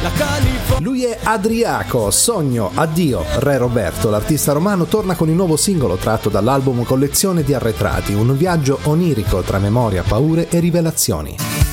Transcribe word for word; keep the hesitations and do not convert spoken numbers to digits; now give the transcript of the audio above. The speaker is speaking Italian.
Lui è Adriaco, Sogno, Addio, Re Roberto. L'artista romano torna con il nuovo singolo tratto dall'album Collezione di arretrati, un viaggio onirico tra memoria, paure e rivelazioni.